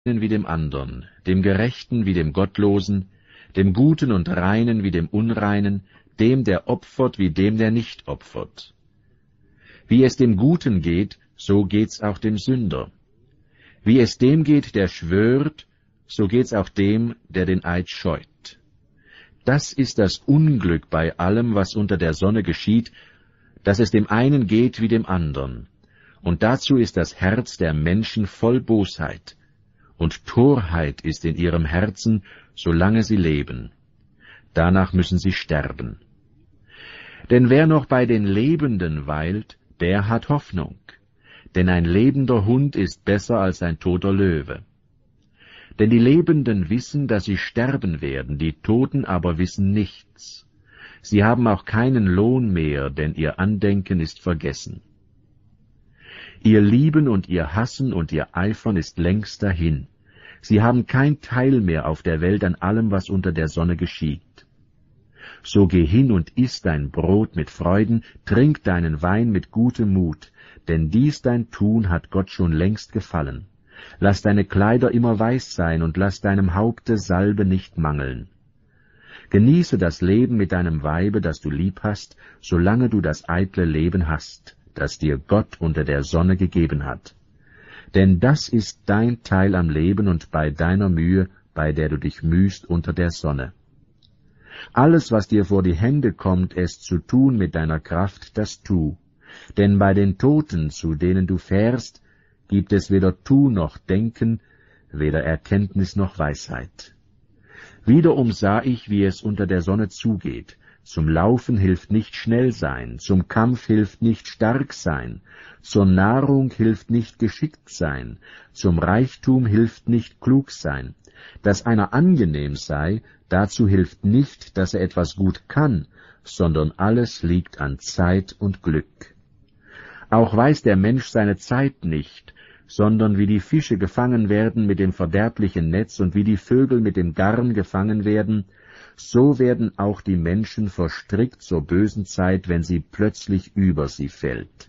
wie dem andern, dem Gerechten wie dem Gottlosen, dem Guten und Reinen wie dem Unreinen, dem, der opfert, wie dem, der nicht opfert. Wie es dem Guten geht, so geht's auch dem Sünder. Wie es dem geht, der schwört, so geht's auch dem, der den Eid scheut. Das ist das Unglück bei allem, was unter der Sonne geschieht, dass es dem einen geht wie dem andern. Und dazu ist das Herz der Menschen voll Bosheit. Und Torheit ist in ihrem Herzen, solange sie leben. Danach müssen sie sterben. Denn wer noch bei den Lebenden weilt, der hat Hoffnung. Denn ein lebender Hund ist besser als ein toter Löwe. Denn die Lebenden wissen, dass sie sterben werden, die Toten aber wissen nichts. Sie haben auch keinen Lohn mehr, denn ihr Andenken ist vergessen. Ihr Lieben und ihr Hassen und ihr Eifern ist längst dahin. Sie haben kein Teil mehr auf der Welt an allem, was unter der Sonne geschieht. So geh hin und iss dein Brot mit Freuden, trink deinen Wein mit gutem Mut, denn dies dein Tun hat Gott schon längst gefallen. Lass deine Kleider immer weiß sein und lass deinem Haupte Salbe nicht mangeln. Genieße das Leben mit deinem Weibe, das du lieb hast, solange du das eitle Leben hast, das dir Gott unter der Sonne gegeben hat. Denn das ist dein Teil am Leben und bei deiner Mühe, bei der du dich mühst unter der Sonne. Alles, was dir vor die Hände kommt, es zu tun mit deiner Kraft, das tu. Denn bei den Toten, zu denen du fährst, gibt es weder Tu noch Denken, weder Erkenntnis noch Weisheit. Wiederum sah ich, wie es unter der Sonne zugeht. Zum Laufen hilft nicht schnell sein, zum Kampf hilft nicht stark sein, zur Nahrung hilft nicht geschickt sein, zum Reichtum hilft nicht klug sein. Dass einer angenehm sei, dazu hilft nicht, dass er etwas gut kann, sondern alles liegt an Zeit und Glück. Auch weiß der Mensch seine Zeit nicht, sondern wie die Fische gefangen werden mit dem verderblichen Netz und wie die Vögel mit dem Garn gefangen werden, so werden auch die Menschen verstrickt zur bösen Zeit, wenn sie plötzlich über sie fällt.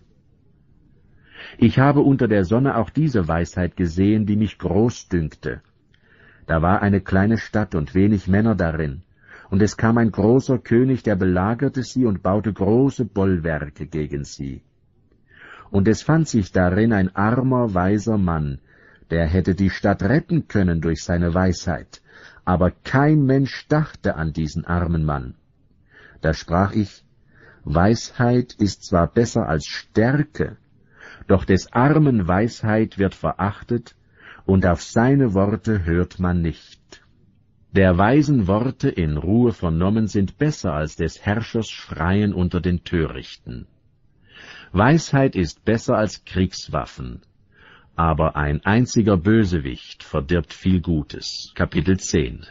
Ich habe unter der Sonne auch diese Weisheit gesehen, die mich groß dünkte. Da war eine kleine Stadt und wenig Männer darin, und es kam ein großer König, der belagerte sie und baute große Bollwerke gegen sie. Und es fand sich darin ein armer, weiser Mann, der hätte die Stadt retten können durch seine Weisheit, aber kein Mensch dachte an diesen armen Mann. Da sprach ich, Weisheit ist zwar besser als Stärke, doch des Armen Weisheit wird verachtet, und auf seine Worte hört man nicht. Der Weisen Worte in Ruhe vernommen sind besser als des Herrschers Schreien unter den Törichten. Weisheit ist besser als Kriegswaffen, aber ein einziger Bösewicht verdirbt viel Gutes. Kapitel 10.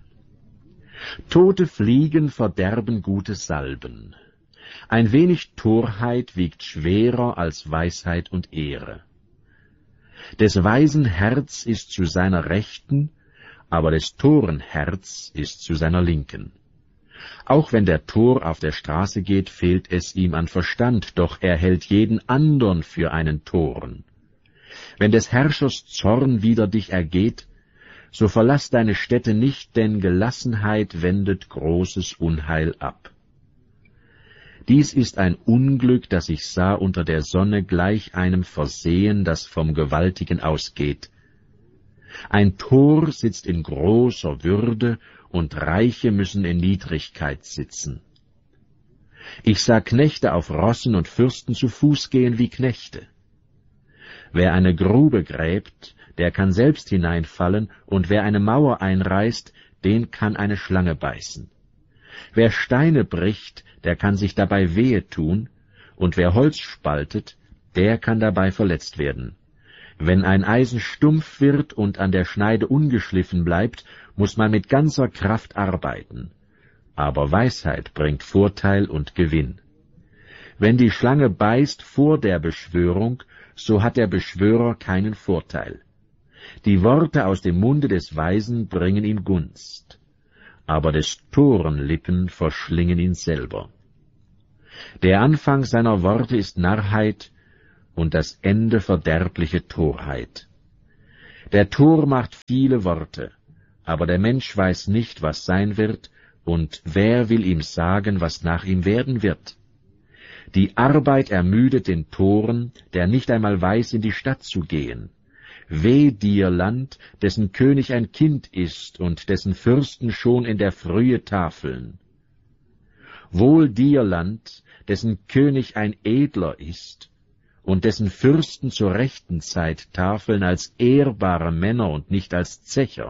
Tote Fliegen verderben gute Salben. Ein wenig Torheit wiegt schwerer als Weisheit und Ehre. Des Weisen Herz ist zu seiner Rechten, aber des Toren Herz ist zu seiner Linken. Auch wenn der Tor auf der Straße geht, fehlt es ihm an Verstand, doch er hält jeden andern für einen Toren. Wenn des Herrschers Zorn wider dich ergeht, so verlass deine Stätte nicht, denn Gelassenheit wendet großes Unheil ab. Dies ist ein Unglück, das ich sah unter der Sonne gleich einem Versehen, das vom Gewaltigen ausgeht. Ein Tor sitzt in großer Würde, und Reiche müssen in Niedrigkeit sitzen. Ich sah Knechte auf Rossen und Fürsten zu Fuß gehen wie Knechte. Wer eine Grube gräbt, der kann selbst hineinfallen, und wer eine Mauer einreißt, den kann eine Schlange beißen. Wer Steine bricht, der kann sich dabei wehe tun, und wer Holz spaltet, der kann dabei verletzt werden. Wenn ein Eisen stumpf wird und an der Schneide ungeschliffen bleibt, muss man mit ganzer Kraft arbeiten. Aber Weisheit bringt Vorteil und Gewinn. Wenn die Schlange beißt vor der Beschwörung, so hat der Beschwörer keinen Vorteil. Die Worte aus dem Munde des Weisen bringen ihm Gunst, aber des Toren Lippen verschlingen ihn selber. Der Anfang seiner Worte ist Narrheit, und das Ende verderbliche Torheit. Der Tor macht viele Worte, aber der Mensch weiß nicht, was sein wird, und wer will ihm sagen, was nach ihm werden wird? Die Arbeit ermüdet den Toren, der nicht einmal weiß, in die Stadt zu gehen. Weh dir, Land, dessen König ein Kind ist und dessen Fürsten schon in der Frühe tafeln. Wohl dir, Land, dessen König ein Edler ist und dessen Fürsten zur rechten Zeit tafeln als ehrbare Männer und nicht als Zecher.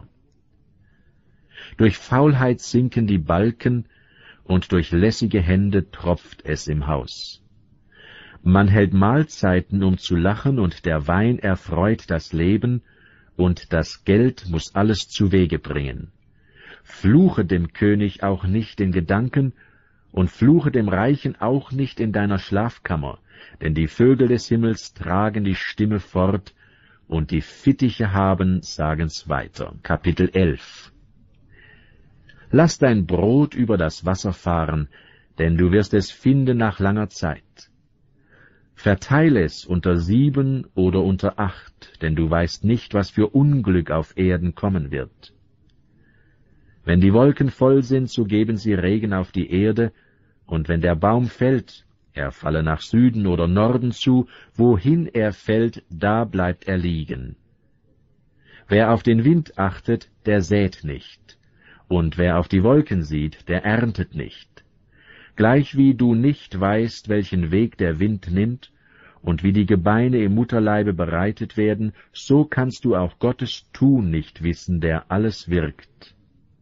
Durch Faulheit sinken die Balken, und durch lässige Hände tropft es im Haus. Man hält Mahlzeiten, um zu lachen, und der Wein erfreut das Leben, und das Geld muß alles zuwege bringen. Fluche dem König auch nicht in Gedanken, und fluche dem Reichen auch nicht in deiner Schlafkammer, denn die Vögel des Himmels tragen die Stimme fort, und die Fittiche haben, sagen's weiter. Kapitel 11. Lass dein Brot über das Wasser fahren, denn du wirst es finden nach langer Zeit. Verteile es unter 7 oder unter 8, denn du weißt nicht, was für Unglück auf Erden kommen wird. Wenn die Wolken voll sind, so geben sie Regen auf die Erde, und wenn der Baum fällt, er falle nach Süden oder Norden zu, wohin er fällt, da bleibt er liegen. Wer auf den Wind achtet, der sät nicht, und wer auf die Wolken sieht, der erntet nicht. Gleichwie du nicht weißt, welchen Weg der Wind nimmt, und wie die Gebeine im Mutterleibe bereitet werden, so kannst du auch Gottes Tun nicht wissen, der alles wirkt.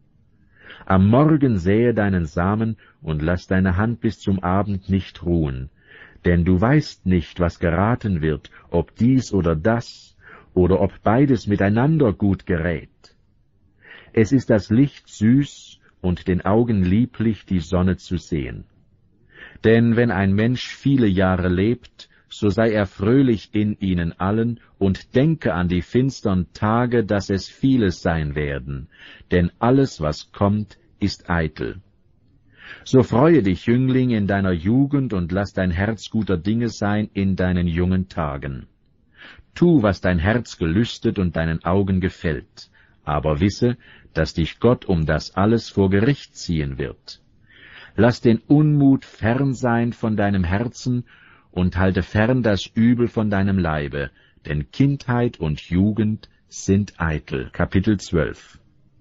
Am Morgen sähe deinen Samen und lass deine Hand bis zum Abend nicht ruhen, denn du weißt nicht, was geraten wird, ob dies oder das, oder ob beides miteinander gut gerät. Es ist das Licht süß und den Augen lieblich, die Sonne zu sehen. Denn wenn ein Mensch viele Jahre lebt, so sei er fröhlich in ihnen allen und denke an die finstern Tage, dass es vieles sein werden, denn alles, was kommt, ist eitel. So freue dich, Jüngling, in deiner Jugend und lass dein Herz guter Dinge sein in deinen jungen Tagen. Tu, was dein Herz gelüstet und deinen Augen gefällt, aber wisse, dass dich Gott um das alles vor Gericht ziehen wird. Lass den Unmut fern sein von deinem Herzen und halte fern das Übel von deinem Leibe, denn Kindheit und Jugend sind eitel. Kapitel 12.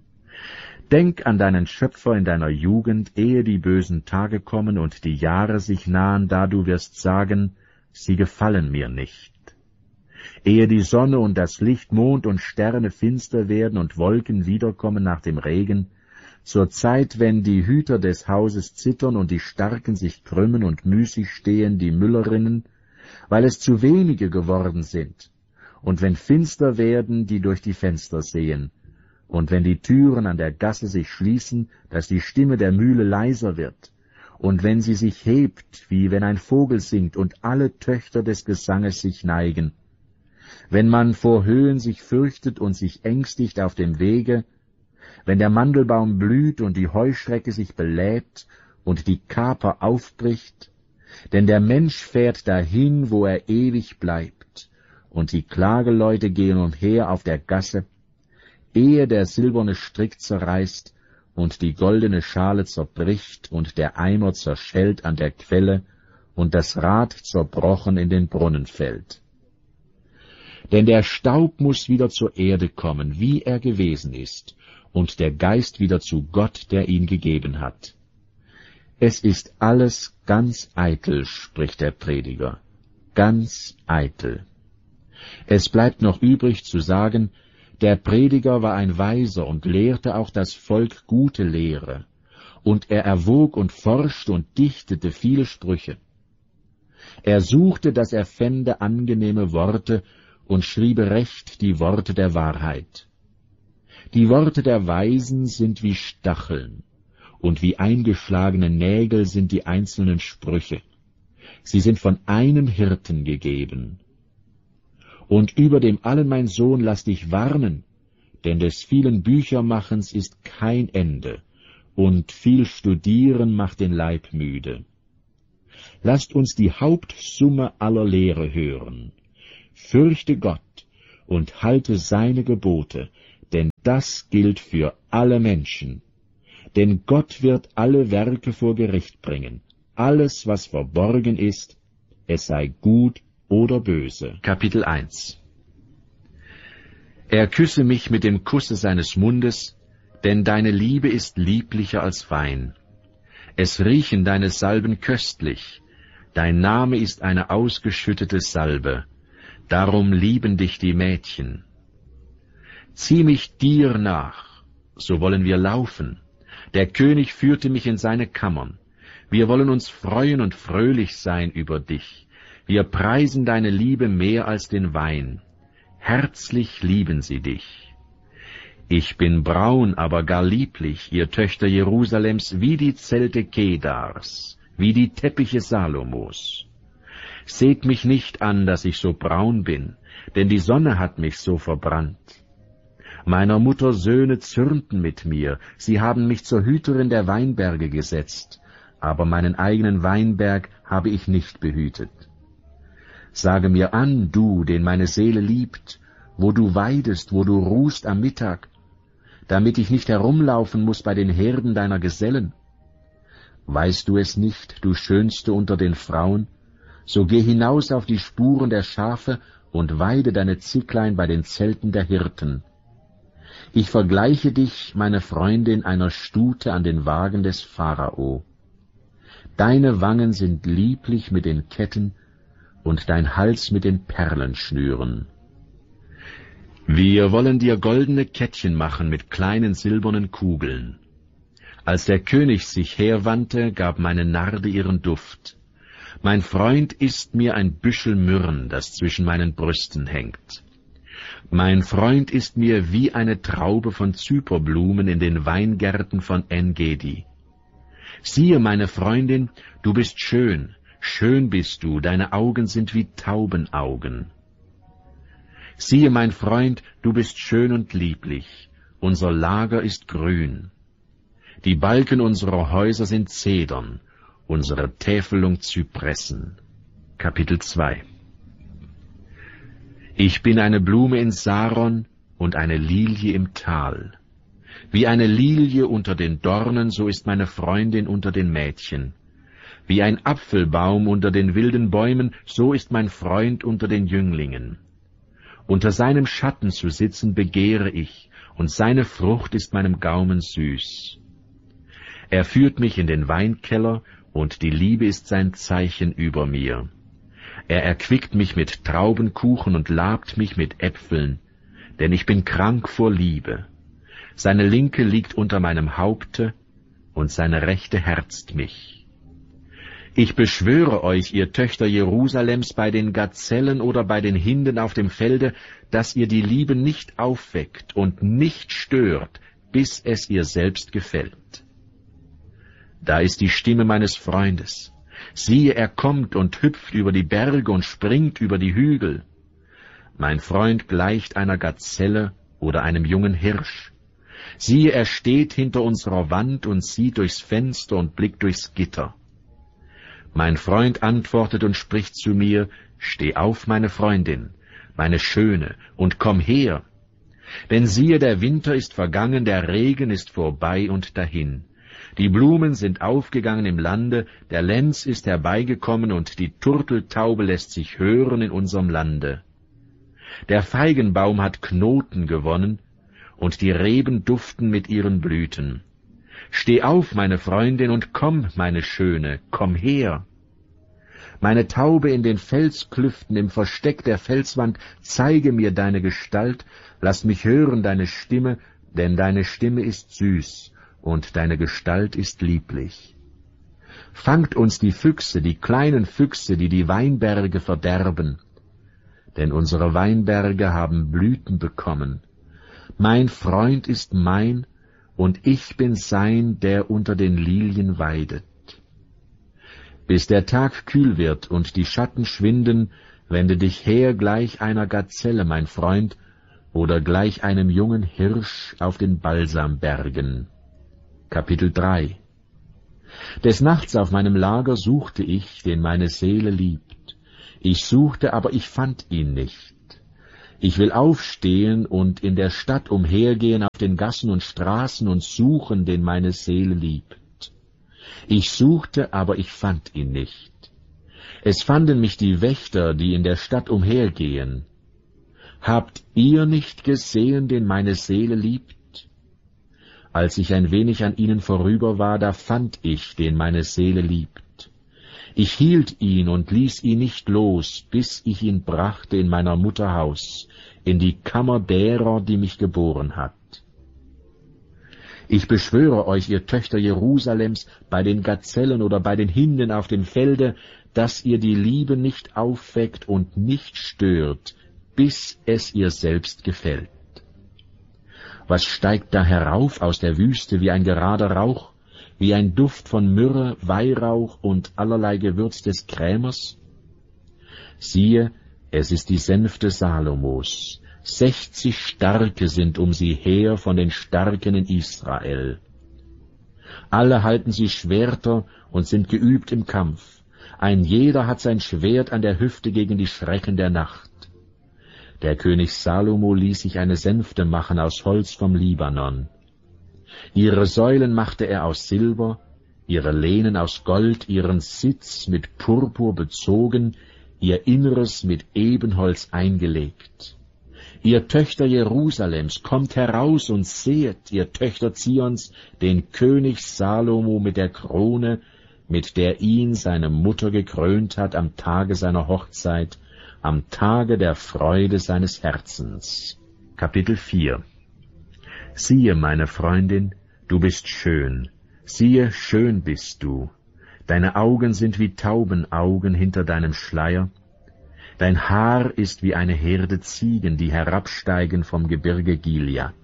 Denk an deinen Schöpfer in deiner Jugend, ehe die bösen Tage kommen und die Jahre sich nahen, da du wirst sagen, sie gefallen mir nicht. Ehe die Sonne und das Licht, Mond und Sterne finster werden und Wolken wiederkommen nach dem Regen, zur Zeit, wenn die Hüter des Hauses zittern und die Starken sich krümmen und müßig stehen die Müllerinnen, weil es zu wenige geworden sind, und wenn finster werden, die durch die Fenster sehen, und wenn die Türen an der Gasse sich schließen, dass die Stimme der Mühle leiser wird, und wenn sie sich hebt, wie wenn ein Vogel singt, und alle Töchter des Gesanges sich neigen, wenn man vor Höhen sich fürchtet und sich ängstigt auf dem Wege, wenn der Mandelbaum blüht und die Heuschrecke sich belädt und die Kaper aufbricht, denn der Mensch fährt dahin, wo er ewig bleibt, und die Klageleute gehen umher auf der Gasse, ehe der silberne Strick zerreißt und die goldene Schale zerbricht und der Eimer zerschellt an der Quelle und das Rad zerbrochen in den Brunnen fällt. Denn der Staub muß wieder zur Erde kommen, wie er gewesen ist, und der Geist wieder zu Gott, der ihn gegeben hat. Es ist alles ganz eitel, spricht der Prediger, ganz eitel. Es bleibt noch übrig zu sagen, der Prediger war ein Weiser und lehrte auch das Volk gute Lehre, und er erwog und forschte und dichtete viele Sprüche. Er suchte, dass er fände angenehme Worte, und schriebe recht die Worte der Wahrheit. Die Worte der Weisen sind wie Stacheln, und wie eingeschlagene Nägel sind die einzelnen Sprüche. Sie sind von einem Hirten gegeben. Und über dem allen, mein Sohn, lass dich warnen, denn des vielen Büchermachens ist kein Ende, und viel Studieren macht den Leib müde. Lasst uns die Hauptsumme aller Lehre hören. Fürchte Gott und halte seine Gebote, denn das gilt für alle Menschen. Denn Gott wird alle Werke vor Gericht bringen, alles, was verborgen ist, es sei gut oder böse. Kapitel 1. Er küsse mich mit dem Kusse seines Mundes, denn deine Liebe ist lieblicher als Wein. Es riechen deine Salben köstlich, dein Name ist eine ausgeschüttete Salbe, darum lieben dich die Mädchen. Zieh mich dir nach, so wollen wir laufen. Der König führte mich in seine Kammern. Wir wollen uns freuen und fröhlich sein über dich. Wir preisen deine Liebe mehr als den Wein. Herzlich lieben sie dich. Ich bin braun, aber gar lieblich, ihr Töchter Jerusalems, wie die Zelte Kedars, wie die Teppiche Salomos. Seht mich nicht an, dass ich so braun bin, denn die Sonne hat mich so verbrannt. Meiner Mutter Söhne zürnten mit mir, sie haben mich zur Hüterin der Weinberge gesetzt, aber meinen eigenen Weinberg habe ich nicht behütet. Sage mir an, du, den meine Seele liebt, wo du weidest, wo du ruhst am Mittag, damit ich nicht herumlaufen muß bei den Herden deiner Gesellen. Weißt du es nicht, du Schönste unter den Frauen? So geh hinaus auf die Spuren der Schafe und weide deine Zicklein bei den Zelten der Hirten. Ich vergleiche dich, meine Freundin, einer Stute an den Wagen des Pharao. Deine Wangen sind lieblich mit den Ketten und dein Hals mit den Perlenschnüren. Wir wollen dir goldene Kettchen machen mit kleinen silbernen Kugeln. Als der König sich herwandte, gab meine Narde ihren Duft. Mein Freund ist mir ein Büschel Myrrhen, das zwischen meinen Brüsten hängt. Mein Freund ist mir wie eine Traube von Zyperblumen in den Weingärten von En-Gedi. Siehe, meine Freundin, du bist schön, schön bist du, deine Augen sind wie Taubenaugen. Siehe, mein Freund, du bist schön und lieblich, unser Lager ist grün. Die Balken unserer Häuser sind Zedern, unsere Täfelung Zypressen. Kapitel 2. Ich bin eine Blume in Saron und eine Lilie im Tal. Wie eine Lilie unter den Dornen, so ist meine Freundin unter den Mädchen. Wie ein Apfelbaum unter den wilden Bäumen, so ist mein Freund unter den Jünglingen. Unter seinem Schatten zu sitzen begehre ich, und seine Frucht ist meinem Gaumen süß. Er führt mich in den Weinkeller, und die Liebe ist sein Zeichen über mir. Er erquickt mich mit Traubenkuchen und labt mich mit Äpfeln, denn ich bin krank vor Liebe. Seine Linke liegt unter meinem Haupte, und seine Rechte herzt mich. Ich beschwöre euch, ihr Töchter Jerusalems, bei den Gazellen oder bei den Hinden auf dem Felde, dass ihr die Liebe nicht aufweckt und nicht stört, bis es ihr selbst gefällt. Da ist die Stimme meines Freundes. Siehe, er kommt und hüpft über die Berge und springt über die Hügel. Mein Freund gleicht einer Gazelle oder einem jungen Hirsch. Siehe, er steht hinter unserer Wand und sieht durchs Fenster und blickt durchs Gitter. Mein Freund antwortet und spricht zu mir, steh auf, meine Freundin, meine Schöne, und komm her. Denn siehe, der Winter ist vergangen, der Regen ist vorbei und dahin. Die Blumen sind aufgegangen im Lande, der Lenz ist herbeigekommen und die Turteltaube lässt sich hören in unserem Lande. Der Feigenbaum hat Knoten gewonnen, und die Reben duften mit ihren Blüten. Steh auf, meine Freundin, und komm, meine Schöne, komm her. Meine Taube in den Felsklüften, im Versteck der Felswand, zeige mir deine Gestalt, lass mich hören deine Stimme, denn deine Stimme ist süß, und deine Gestalt ist lieblich. Fangt uns die Füchse, die kleinen Füchse, die die Weinberge verderben, denn unsere Weinberge haben Blüten bekommen. Mein Freund ist mein, und ich bin sein, der unter den Lilien weidet. Bis der Tag kühl wird und die Schatten schwinden, wende dich her gleich einer Gazelle, mein Freund, oder gleich einem jungen Hirsch auf den Balsambergen. Kapitel 3. Des Nachts auf meinem Lager suchte ich, den meine Seele liebt. Ich suchte, aber ich fand ihn nicht. Ich will aufstehen und in der Stadt umhergehen auf den Gassen und Straßen und suchen, den meine Seele liebt. Ich suchte, aber ich fand ihn nicht. Es fanden mich die Wächter, die in der Stadt umhergehen. Habt ihr nicht gesehen, den meine Seele liebt? Als ich ein wenig an ihnen vorüber war, da fand ich, den meine Seele liebt. Ich hielt ihn und ließ ihn nicht los, bis ich ihn brachte in meiner Mutter Haus, in die Kammer derer, die mich geboren hat. Ich beschwöre euch, ihr Töchter Jerusalems, bei den Gazellen oder bei den Hinden auf dem Felde, dass ihr die Liebe nicht aufweckt und nicht stört, bis es ihr selbst gefällt. Was steigt da herauf aus der Wüste wie ein gerader Rauch, wie ein Duft von Myrrhe, Weihrauch und allerlei Gewürz des Krämers? Siehe, es ist die Sänfte Salomos. 60 Starke sind um sie her von den Starken in Israel. Alle halten sie Schwerter und sind geübt im Kampf. Ein jeder hat sein Schwert an der Hüfte gegen die Schrecken der Nacht. Der König Salomo ließ sich eine Sänfte machen aus Holz vom Libanon. Ihre Säulen machte er aus Silber, ihre Lehnen aus Gold, ihren Sitz mit Purpur bezogen, ihr Inneres mit Ebenholz eingelegt. Ihr Töchter Jerusalems, kommt heraus und sehet, ihr Töchter Zions, den König Salomo mit der Krone, mit der ihn seine Mutter gekrönt hat am Tage seiner Hochzeit, am Tage der Freude seines Herzens. Kapitel 4. Siehe, meine Freundin, du bist schön. Siehe, schön bist du. Deine Augen sind wie Taubenaugen hinter deinem Schleier. Dein Haar ist wie eine Herde Ziegen, die herabsteigen vom Gebirge Gilead.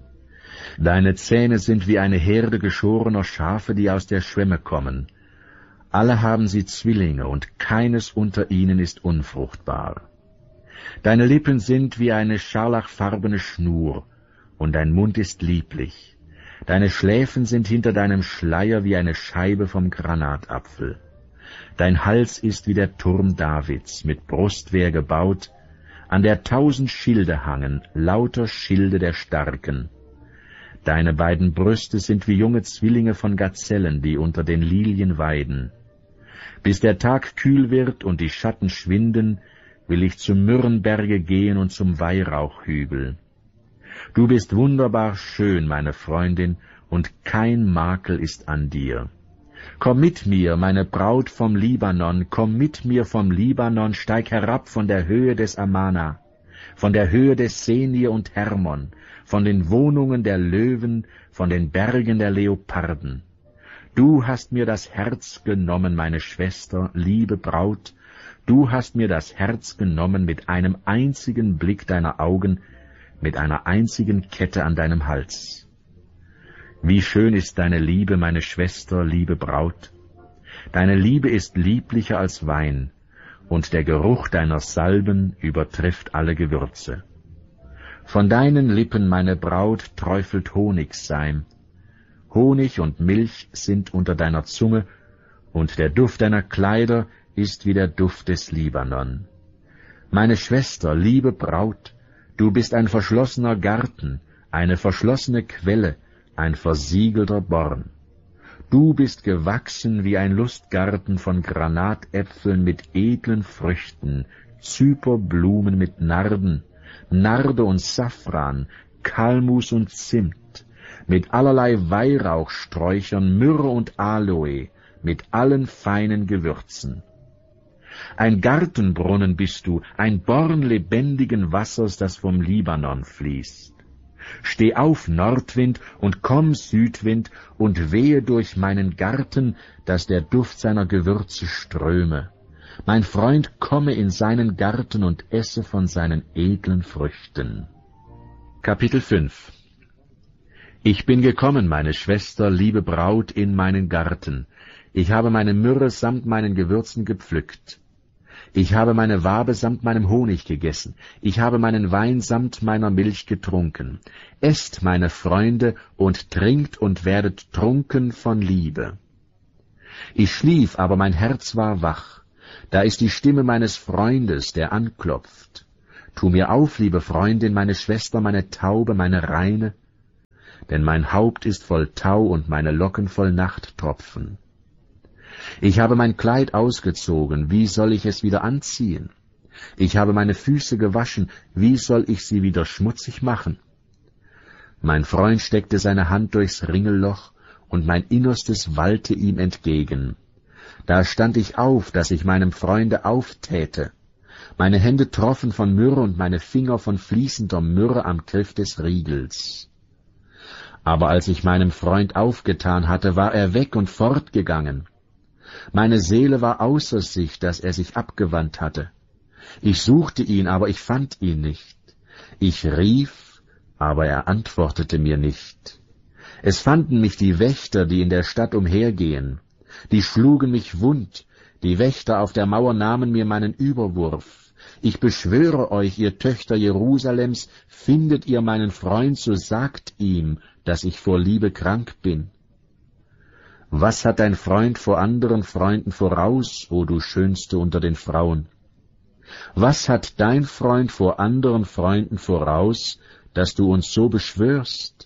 Deine Zähne sind wie eine Herde geschorener Schafe, die aus der Schwemme kommen. Alle haben sie Zwillinge, und keines unter ihnen ist unfruchtbar. Deine Lippen sind wie eine scharlachfarbene Schnur, und dein Mund ist lieblich. Deine Schläfen sind hinter deinem Schleier wie eine Scheibe vom Granatapfel. Dein Hals ist wie der Turm Davids, mit Brustwehr gebaut, an der 1000 Schilde hangen, lauter Schilde der Starken. Deine beiden Brüste sind wie junge Zwillinge von Gazellen, die unter den Lilien weiden. Bis der Tag kühl wird und die Schatten schwinden, will ich zum Myrrhenberge gehen und zum Weihrauchhügel. Du bist wunderbar schön, meine Freundin, und kein Makel ist an dir. Komm mit mir, meine Braut vom Libanon, komm mit mir vom Libanon, steig herab von der Höhe des Amana, von der Höhe des Senir und Hermon, von den Wohnungen der Löwen, von den Bergen der Leoparden. Du hast mir das Herz genommen, meine Schwester, liebe Braut, du hast mir das Herz genommen mit einem einzigen Blick deiner Augen, mit einer einzigen Kette an deinem Hals. Wie schön ist deine Liebe, meine Schwester, liebe Braut. Deine Liebe ist lieblicher als Wein, und der Geruch deiner Salben übertrifft alle Gewürze. Von deinen Lippen, meine Braut, träufelt Honigseim. Honig und Milch sind unter deiner Zunge, und der Duft deiner Kleider ist wie der Duft des Libanon. Meine Schwester, liebe Braut, du bist ein verschlossener Garten, eine verschlossene Quelle, ein versiegelter Born. Du bist gewachsen wie ein Lustgarten von Granatäpfeln mit edlen Früchten, Zyperblumen mit Narden, Narde und Safran, Kalmus und Zimt, mit allerlei Weihrauchsträuchern, Myrrhe und Aloe, mit allen feinen Gewürzen. Ein Gartenbrunnen bist du, ein Born lebendigen Wassers, das vom Libanon fließt. Steh auf, Nordwind, und komm, Südwind, und wehe durch meinen Garten, dass der Duft seiner Gewürze ströme. Mein Freund komme in seinen Garten und esse von seinen edlen Früchten. Kapitel 5. Ich bin gekommen, meine Schwester, liebe Braut, in meinen Garten. Ich habe meine Myrrhe samt meinen Gewürzen gepflückt. Ich habe meine Wabe samt meinem Honig gegessen. Ich habe meinen Wein samt meiner Milch getrunken. Esst, meine Freunde, und trinkt und werdet trunken von Liebe. Ich schlief, aber mein Herz war wach. Da ist die Stimme meines Freundes, der anklopft. Tu mir auf, liebe Freundin, meine Schwester, meine Taube, meine Reine, denn mein Haupt ist voll Tau und meine Locken voll Nachttropfen. Ich habe mein Kleid ausgezogen, wie soll ich es wieder anziehen? Ich habe meine Füße gewaschen, wie soll ich sie wieder schmutzig machen? Mein Freund steckte seine Hand durchs Ringelloch, und mein Innerstes wallte ihm entgegen. Da stand ich auf, dass ich meinem Freunde auftäte. Meine Hände troffen von Myrrhe und meine Finger von fließender Myrrhe am Griff des Riegels. Aber als ich meinem Freund aufgetan hatte, war er weg und fortgegangen. Meine Seele war außer sich, dass er sich abgewandt hatte. Ich suchte ihn, aber ich fand ihn nicht. Ich rief, aber er antwortete mir nicht. Es fanden mich die Wächter, die in der Stadt umhergehen. Die schlugen mich wund. Die Wächter auf der Mauer nahmen mir meinen Überwurf. Ich beschwöre euch, ihr Töchter Jerusalems, findet ihr meinen Freund, so sagt ihm, dass ich vor Liebe krank bin. Was hat dein Freund vor anderen Freunden voraus, o du Schönste unter den Frauen? Was hat dein Freund vor anderen Freunden voraus, dass du uns so beschwörst?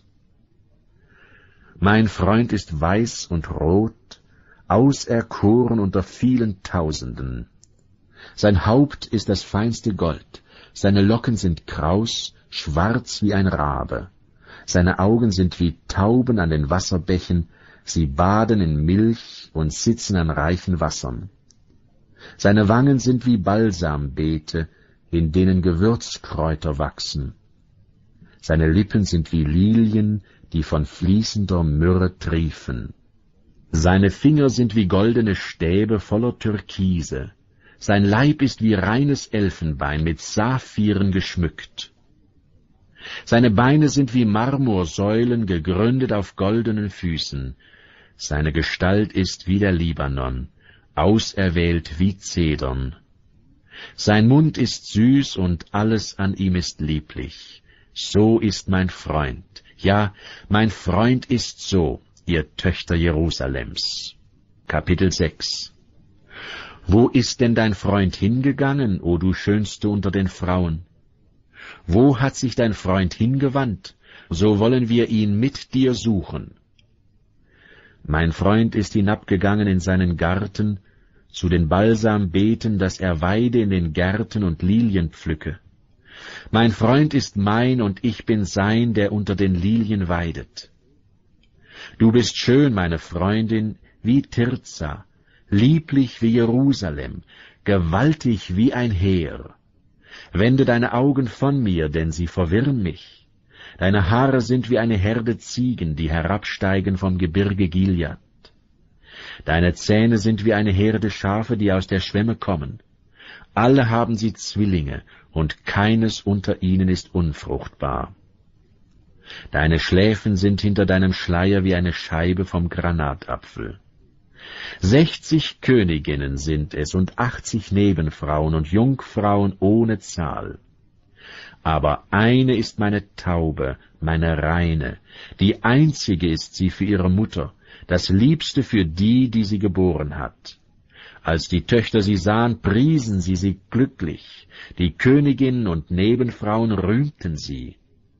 Mein Freund ist weiß und rot, auserkoren unter vielen Tausenden. Sein Haupt ist das feinste Gold, seine Locken sind kraus, schwarz wie ein Rabe. Seine Augen sind wie Tauben an den Wasserbächen, sie baden in Milch und sitzen an reichen Wassern. Seine Wangen sind wie Balsambeete, in denen Gewürzkräuter wachsen. Seine Lippen sind wie Lilien, die von fließender Myrrhe triefen. Seine Finger sind wie goldene Stäbe voller Türkise. Sein Leib ist wie reines Elfenbein mit Saphiren geschmückt. Seine Beine sind wie Marmorsäulen gegründet auf goldenen Füßen. Seine Gestalt ist wie der Libanon, auserwählt wie Zedern. Sein Mund ist süß und alles an ihm ist lieblich. So ist mein Freund, ja, mein Freund ist so, ihr Töchter Jerusalems. Kapitel 6. Wo ist denn dein Freund hingegangen, o du Schönste unter den Frauen? Wo hat sich dein Freund hingewandt? So wollen wir ihn mit dir suchen. Mein Freund ist hinabgegangen in seinen Garten, zu den Balsambeeten, dass er weide in den Gärten und Lilien pflücke. Mein Freund ist mein und ich bin sein, der unter den Lilien weidet. Du bist schön, meine Freundin, wie Tirza, lieblich wie Jerusalem, gewaltig wie ein Heer. Wende deine Augen von mir, denn sie verwirren mich. Deine Haare sind wie eine Herde Ziegen, die herabsteigen vom Gebirge Gilead. Deine Zähne sind wie eine Herde Schafe, die aus der Schwemme kommen. Alle haben sie Zwillinge, und keines unter ihnen ist unfruchtbar. Deine Schläfen sind hinter deinem Schleier wie eine Scheibe vom Granatapfel. 60 Königinnen sind es und 80 Nebenfrauen und Jungfrauen ohne Zahl. Aber eine ist meine Taube, meine Reine, die einzige ist sie für ihre Mutter, das Liebste für die, die sie geboren hat. Als die Töchter sie sahen, priesen sie glücklich, die Königinnen und Nebenfrauen rühmten sie.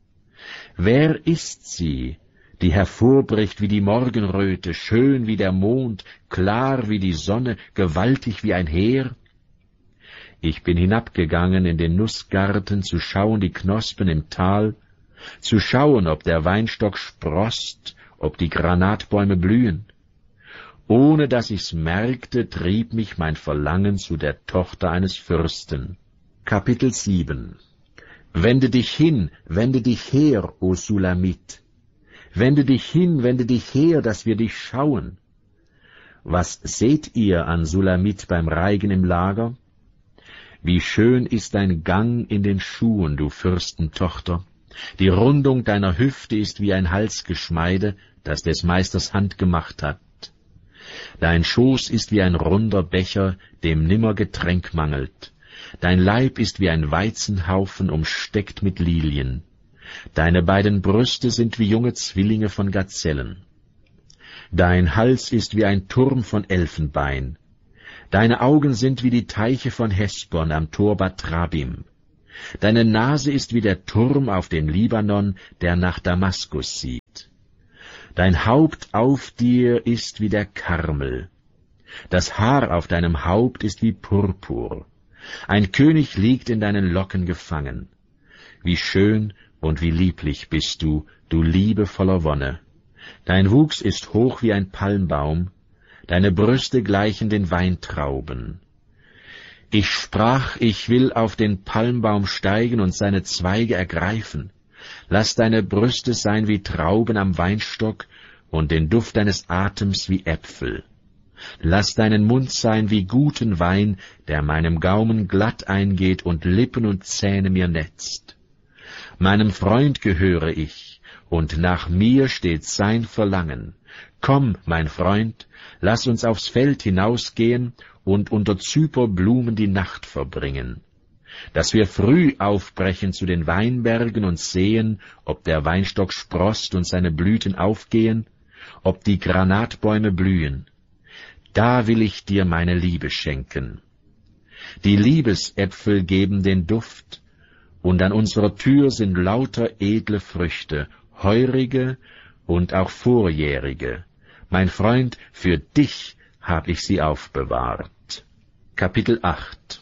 Wer ist sie, die hervorbricht wie die Morgenröte, schön wie der Mond, klar wie die Sonne, gewaltig wie ein Heer? Ich bin hinabgegangen in den Nussgarten, zu schauen die Knospen im Tal, zu schauen, ob der Weinstock sproßt, ob die Granatbäume blühen. Ohne dass ich's merkte, trieb mich mein Verlangen zu der Tochter eines Fürsten. Kapitel 7. Wende dich hin, wende dich her, o Sulamit. Wende dich hin, wende dich her, dass wir dich schauen. Was seht ihr an Sulamit beim Reigen im Lager? Wie schön ist dein Gang in den Schuhen, du Fürstentochter. Die Rundung deiner Hüfte ist wie ein Halsgeschmeide, das des Meisters Hand gemacht hat. Dein Schoß ist wie ein runder Becher, dem nimmer Getränk mangelt. Dein Leib ist wie ein Weizenhaufen, umsteckt mit Lilien. Deine beiden Brüste sind wie junge Zwillinge von Gazellen. Dein Hals ist wie ein Turm von Elfenbein. Deine Augen sind wie die Teiche von Hesbon am Tor Bat Rabim. Deine Nase ist wie der Turm auf dem Libanon, der nach Damaskus sieht. Dein Haupt auf dir ist wie der Karmel. Das Haar auf deinem Haupt ist wie Purpur. Ein König liegt in deinen Locken gefangen. Wie schön und wie lieblich bist du, du liebevoller Wonne. Dein Wuchs ist hoch wie ein Palmbaum, deine Brüste gleichen den Weintrauben. Ich sprach, ich will auf den Palmbaum steigen und seine Zweige ergreifen. Lass deine Brüste sein wie Trauben am Weinstock und den Duft deines Atems wie Äpfel. Lass deinen Mund sein wie guten Wein, der meinem Gaumen glatt eingeht und Lippen und Zähne mir netzt. Meinem Freund gehöre ich, und nach mir steht sein Verlangen. Komm, mein Freund, lass uns aufs Feld hinausgehen und unter Zyperblumen die Nacht verbringen, dass wir früh aufbrechen zu den Weinbergen und sehen, ob der Weinstock sproßt und seine Blüten aufgehen, ob die Granatbäume blühen. Da will ich dir meine Liebe schenken. Die Liebesäpfel geben den Duft, und an unserer Tür sind lauter edle Früchte, heurige und auch vorjährige. Mein Freund, für dich hab ich sie aufbewahrt. Kapitel 8.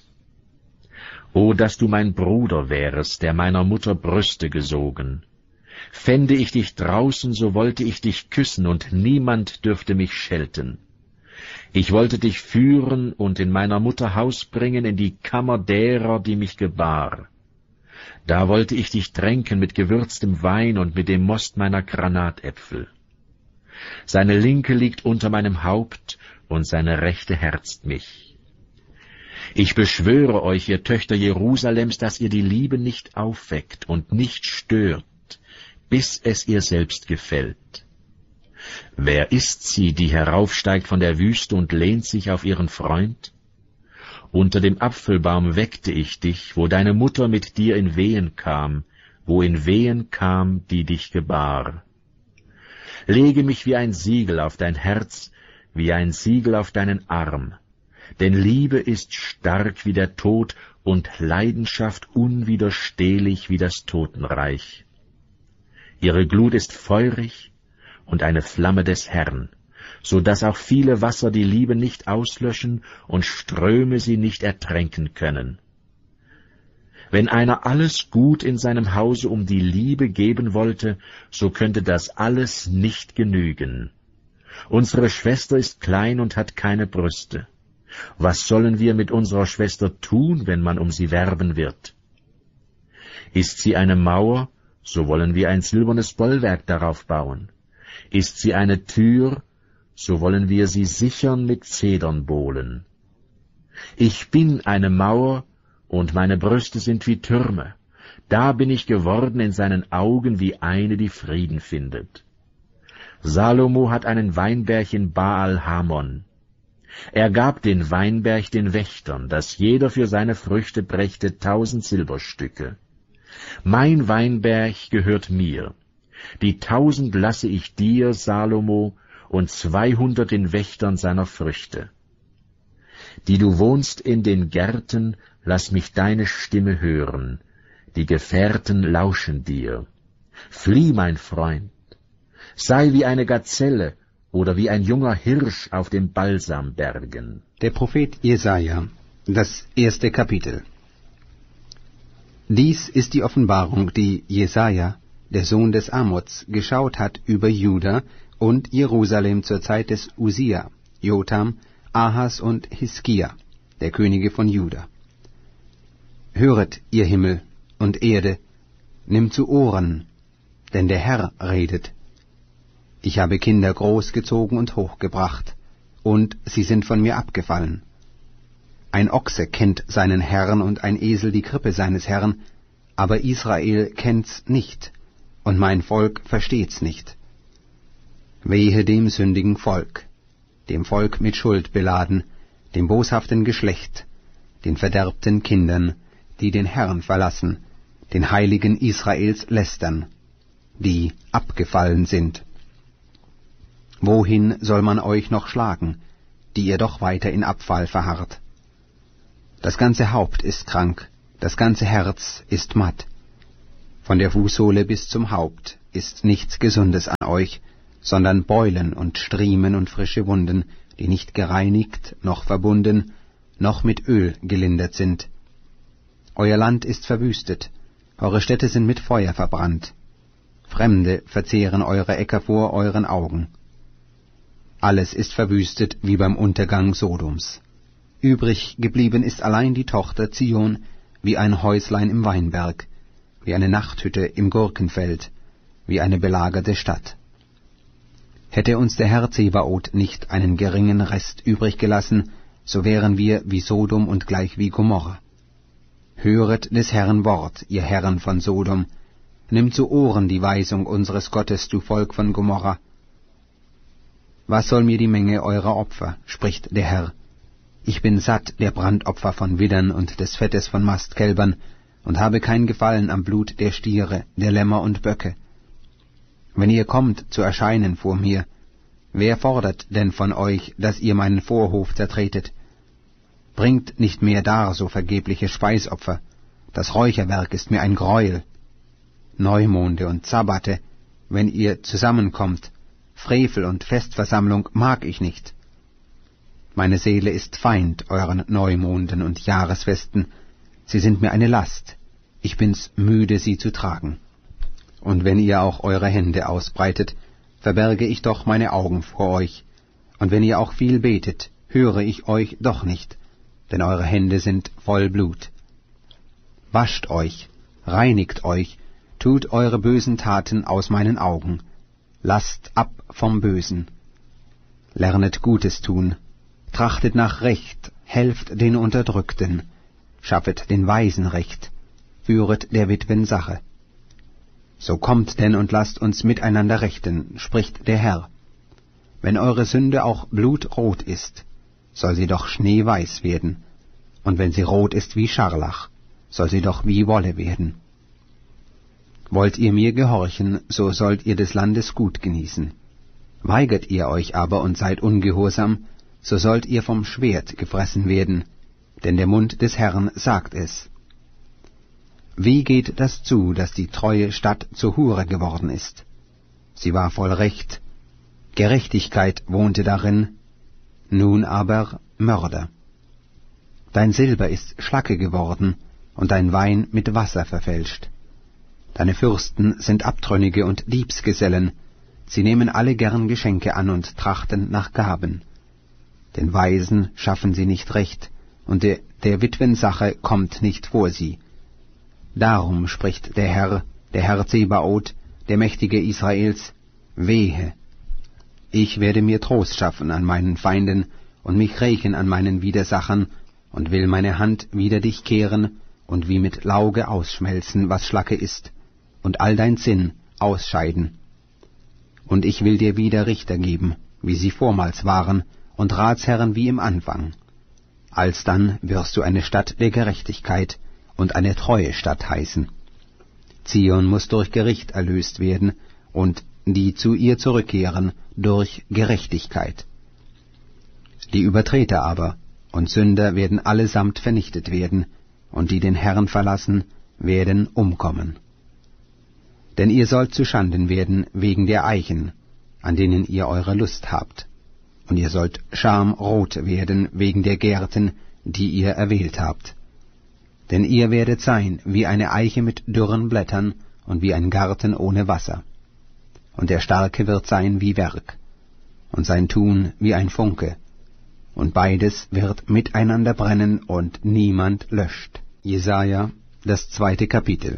O, dass du mein Bruder wärest, der meiner Mutter Brüste gesogen. Fände ich dich draußen, so wollte ich dich küssen, und niemand dürfte mich schelten. Ich wollte dich führen und in meiner Mutter Haus bringen, in die Kammer derer, die mich gebar. Da wollte ich dich tränken mit gewürztem Wein und mit dem Most meiner Granatäpfel. Seine Linke liegt unter meinem Haupt, und seine Rechte herzt mich. Ich beschwöre euch, ihr Töchter Jerusalems, dass ihr die Liebe nicht aufweckt und nicht stört, bis es ihr selbst gefällt. Wer ist sie, die heraufsteigt von der Wüste und lehnt sich auf ihren Freund? Unter dem Apfelbaum weckte ich dich, wo deine Mutter mit dir in Wehen kam, wo in Wehen kam, die dich gebar. Lege mich wie ein Siegel auf dein Herz, wie ein Siegel auf deinen Arm. Denn Liebe ist stark wie der Tod und Leidenschaft unwiderstehlich wie das Totenreich. Ihre Glut ist feurig und eine Flamme des Herrn, so dass auch viele Wasser die Liebe nicht auslöschen und Ströme sie nicht ertränken können. Wenn einer alles Gut in seinem Hause um die Liebe geben wollte, so könnte das alles nicht genügen. Unsere Schwester ist klein und hat keine Brüste. Was sollen wir mit unserer Schwester tun, wenn man um sie werben wird? Ist sie eine Mauer, so wollen wir ein silbernes Bollwerk darauf bauen. Ist sie eine Tür, so wollen wir sie sichern mit Zedernbohlen. Ich bin eine Mauer, und meine Brüste sind wie Türme. Da bin ich geworden in seinen Augen wie eine, die Frieden findet. Salomo hat einen Weinberg in Baal-Hamon. Er gab den Weinberg den Wächtern, dass jeder für seine Früchte brächte 1000 Silberstücke. Mein Weinberg gehört mir. Die 1000 lasse ich dir, Salomo, und 200 den Wächtern seiner Früchte. Die du wohnst in den Gärten, lass mich deine Stimme hören. Die Gefährten lauschen dir. Flieh, mein Freund. Sei wie eine Gazelle oder wie ein junger Hirsch auf den Balsambergen. Der Prophet Jesaja, das 1. Kapitel. Dies ist die Offenbarung, die Jesaja, der Sohn des Amoz, geschaut hat über Juda und Jerusalem zur Zeit des Usia, Jotam, Ahas und Hiskia, der Könige von Juda. Höret, ihr Himmel und Erde, nimmt zu Ohren, denn der Herr redet. Ich habe Kinder großgezogen und hochgebracht, und sie sind von mir abgefallen. Ein Ochse kennt seinen Herrn und ein Esel die Krippe seines Herrn, aber Israel kennt's nicht, und mein Volk versteht's nicht. Wehe dem sündigen Volk, dem Volk mit Schuld beladen, dem boshaften Geschlecht, den verderbten Kindern, die den Herrn verlassen, den Heiligen Israels lästern, die abgefallen sind. Wohin soll man euch noch schlagen, die ihr doch weiter in Abfall verharrt? Das ganze Haupt ist krank, Das ganze Herz ist matt. Von der Fußsohle bis zum Haupt ist nichts Gesundes an euch, sondern Beulen und Striemen und frische Wunden, die nicht gereinigt, noch verbunden, noch mit Öl gelindert sind. Euer Land ist verwüstet, eure Städte sind mit Feuer verbrannt. Fremde verzehren eure Äcker vor euren Augen. Alles ist verwüstet wie beim Untergang Sodoms. Übrig geblieben ist allein die Tochter Zion, wie ein Häuslein im Weinberg, wie eine Nachthütte im Gurkenfeld, wie eine belagerte Stadt. Hätte uns der Herr Zebaoth nicht einen geringen Rest übrig gelassen, so wären wir wie Sodom und gleich wie Gomorra. Höret des Herrn Wort, ihr Herren von Sodom, nimmt zu Ohren die Weisung unseres Gottes, du Volk von Gomorra. Was soll mir die Menge eurer Opfer, spricht der Herr. Ich bin satt der Brandopfer von Widdern und des Fettes von Mastkälbern und habe kein Gefallen am Blut der Stiere, der Lämmer und Böcke. Wenn ihr kommt zu erscheinen vor mir, wer fordert denn von euch, dass ihr meinen Vorhof zertretet? Bringt nicht mehr dar so vergebliche Speisopfer, das Räucherwerk ist mir ein Greuel. Neumonde und Sabbate, wenn ihr zusammenkommt, Frevel und Festversammlung mag ich nicht. Meine Seele ist Feind euren Neumonden und Jahresfesten, sie sind mir eine Last, ich bin's müde, sie zu tragen. Und wenn ihr auch eure Hände ausbreitet, verberge ich doch meine Augen vor euch, und wenn ihr auch viel betet, höre ich euch doch nicht, denn eure Hände sind voll Blut. Wascht euch, reinigt euch, tut eure bösen Taten aus meinen Augen, lasst ab vom Bösen. Lernet Gutes tun, trachtet nach Recht, helft den Unterdrückten, schaffet den Weisen Recht, führet der Witwen Sache. So kommt denn und lasst uns miteinander rechten, spricht der Herr. Wenn eure Sünde auch blutrot ist, soll sie doch schneeweiß werden, und wenn sie rot ist wie Scharlach, soll sie doch wie Wolle werden. Wollt ihr mir gehorchen, so sollt ihr des Landes Gut genießen. Weigert ihr euch aber und seid ungehorsam, so sollt ihr vom Schwert gefressen werden, denn der Mund des Herrn sagt es. Wie geht das zu, dass die treue Stadt zur Hure geworden ist? Sie war voll Recht, Gerechtigkeit wohnte darin, nun aber Mörder. Dein Silber ist Schlacke geworden, und dein Wein mit Wasser verfälscht. Deine Fürsten sind Abtrünnige und Diebsgesellen, sie nehmen alle gern Geschenke an und trachten nach Gaben. Den Weisen schaffen sie nicht recht, und der Witwensache kommt nicht vor sie. Darum spricht der Herr Zebaoth, der Mächtige Israels, wehe! Ich werde mir Trost schaffen an meinen Feinden und mich rächen an meinen Widersachern und will meine Hand wider dich kehren und wie mit Lauge ausschmelzen, was Schlacke ist, und all dein Sinn ausscheiden. Und ich will dir wieder Richter geben, wie sie vormals waren, und Ratsherren wie im Anfang. Alsdann wirst du eine Stadt der Gerechtigkeit und eine treue Stadt heißen. Zion muss durch Gericht erlöst werden, und die zu ihr zurückkehren durch Gerechtigkeit. Die Übertreter aber und Sünder werden allesamt vernichtet werden, und die den Herrn verlassen, werden umkommen. Denn ihr sollt zuschanden werden wegen der Eichen, an denen ihr eure Lust habt, und ihr sollt schamrot werden wegen der Gärten, die ihr erwählt habt. Denn ihr werdet sein wie eine Eiche mit dürren Blättern und wie ein Garten ohne Wasser. Und der Starke wird sein wie Werg, und sein Tun wie ein Funke, und beides wird miteinander brennen, und niemand löscht. Jesaja, das 2. Kapitel.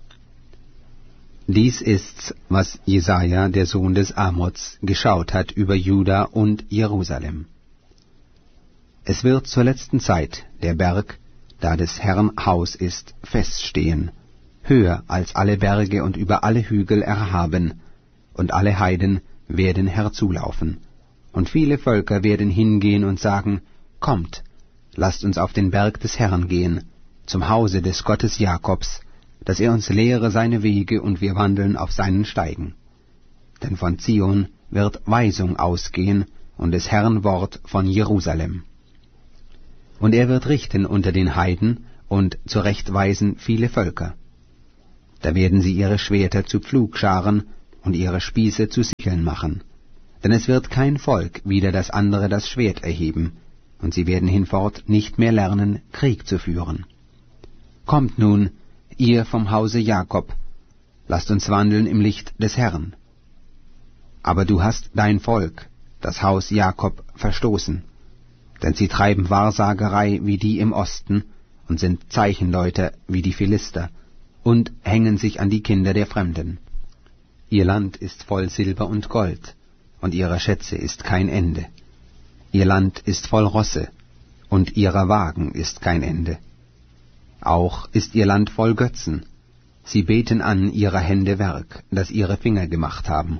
Dies ist's, was Jesaja, der Sohn des Amoz, geschaut hat über Juda und Jerusalem. Es wird zur letzten Zeit der Berg, da des Herrn Haus ist, feststehen, höher als alle Berge und über alle Hügel erhaben, und alle Heiden werden herzulaufen. Und viele Völker werden hingehen und sagen, kommt, lasst uns auf den Berg des Herrn gehen, zum Hause des Gottes Jakobs, dass er uns lehre seine Wege und wir wandeln auf seinen Steigen. Denn von Zion wird Weisung ausgehen und des Herrn Wort von Jerusalem. Und er wird richten unter den Heiden und zurechtweisen viele Völker. Da werden sie ihre Schwerter zu Pflugscharen und ihre Spieße zu Sicheln machen. Denn es wird kein Volk wider das andere das Schwert erheben, und sie werden hinfort nicht mehr lernen, Krieg zu führen. Kommt nun, ihr vom Hause Jakob, lasst uns wandeln im Licht des Herrn. Aber du hast dein Volk, das Haus Jakob, verstoßen, denn sie treiben Wahrsagerei wie die im Osten und sind Zeichenleute wie die Philister und hängen sich an die Kinder der Fremden. Ihr Land ist voll Silber und Gold, und ihrer Schätze ist kein Ende. Ihr Land ist voll Rosse, und ihrer Wagen ist kein Ende. Auch ist ihr Land voll Götzen. Sie beten an ihrer Hände Werk, das ihre Finger gemacht haben.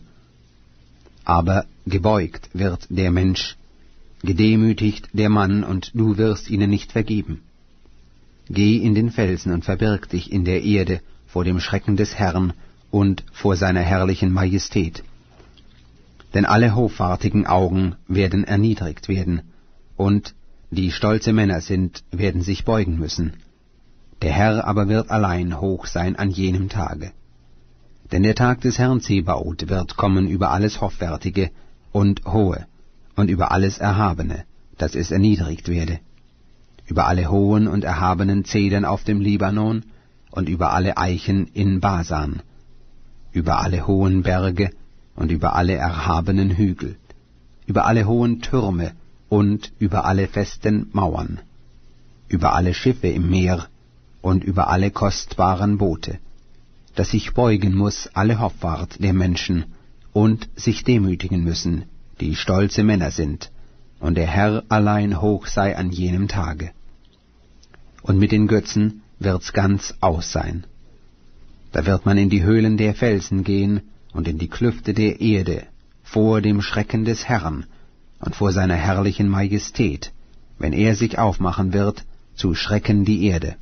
Aber gebeugt wird der Mensch, gedemütigt der Mann, und du wirst ihnen nicht vergeben. Geh in den Felsen und verbirg dich in der Erde vor dem Schrecken des Herrn und vor seiner herrlichen Majestät. Denn alle hoffärtigen Augen werden erniedrigt werden, und die stolze Männer sind, werden sich beugen müssen. Der Herr aber wird allein hoch sein an jenem Tage. Denn der Tag des Herrn Zebaoth wird kommen über alles Hoffärtige und Hohe und über alles Erhabene, dass es erniedrigt werde, über alle hohen und erhabenen Zedern auf dem Libanon und über alle Eichen in Basan, über alle hohen Berge und über alle erhabenen Hügel, über alle hohen Türme und über alle festen Mauern, über alle Schiffe im Meer und über alle kostbaren Boote, dass sich beugen muß alle Hoffart der Menschen und sich demütigen müssen, die stolze Männer sind, und der Herr allein hoch sei an jenem Tage. Und mit den Götzen wird's ganz aus sein. Da wird man in die Höhlen der Felsen gehen und in die Klüfte der Erde, vor dem Schrecken des Herrn und vor seiner herrlichen Majestät, wenn er sich aufmachen wird, zu schrecken die Erde.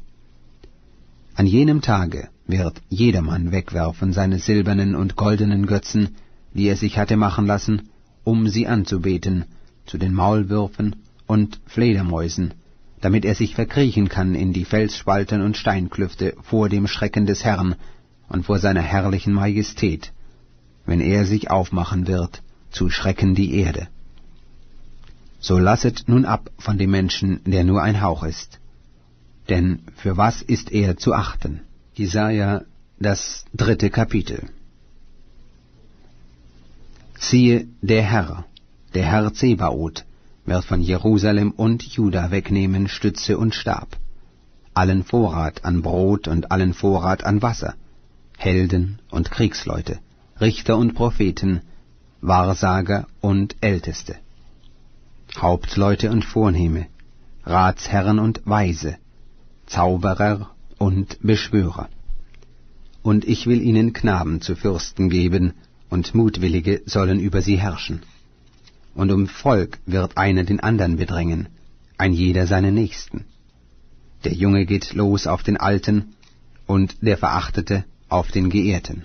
An jenem Tage wird jedermann wegwerfen seine silbernen und goldenen Götzen, die er sich hatte machen lassen, um sie anzubeten, zu den Maulwürfen und Fledermäusen, damit er sich verkriechen kann in die Felsspalten und Steinklüfte vor dem Schrecken des Herrn und vor seiner herrlichen Majestät, wenn er sich aufmachen wird, zu schrecken die Erde. So lasset nun ab von dem Menschen, der nur ein Hauch ist. Denn für was ist er zu achten? Jesaja, das 3. Kapitel. Siehe, der Herr Zebaoth, wird von Jerusalem und Juda wegnehmen Stütze und Stab, allen Vorrat an Brot und allen Vorrat an Wasser, Helden und Kriegsleute, Richter und Propheten, Wahrsager und Älteste, Hauptleute und Vornehme, Ratsherren und Weise, Zauberer und Beschwörer. Und ich will ihnen Knaben zu Fürsten geben, und Mutwillige sollen über sie herrschen. Und um Volk wird einer den andern bedrängen, ein jeder seinen Nächsten. Der Junge geht los auf den Alten, und der Verachtete auf den Geehrten.